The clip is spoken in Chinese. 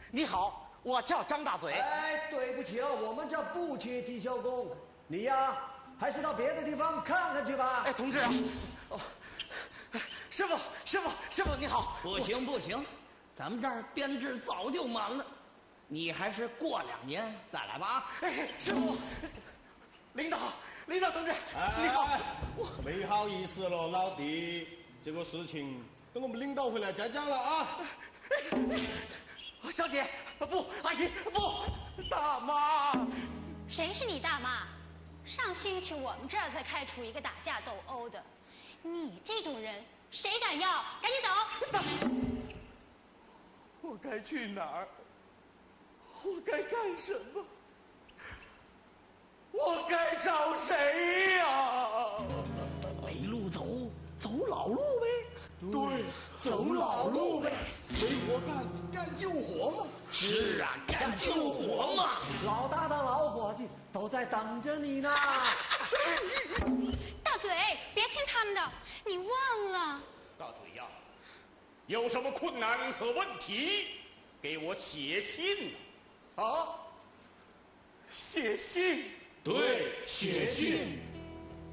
你好，我叫张大嘴。 哎，对不起啊，我们这不缺技校工，你呀，还是到别的地方看看去吧。 哎，同志啊，哦，师傅，你好。 不行，咱们这儿编制早就满了，你还是过2年再来吧。 哎，师傅，领导同志，你好。 没好意思了，老弟，这个事情等我们领导回来再讲了啊。 小姐，不，阿姨，不，大妈。 谁是你大妈？上星期我们这儿才开除一个打架斗殴的，你这种人谁敢要？赶紧走！ 我该去哪儿？我该干什么？我该找谁呀？ 没路走老路呗。 对，走老路呗。没活干救活嘛。 是啊，干救活嘛。 老大的老伙计都在等着你呢。 大嘴，别听他们的，你忘了。 大嘴呀，有什么困难和问题，给我写信啊！ 写信？ 对，写信。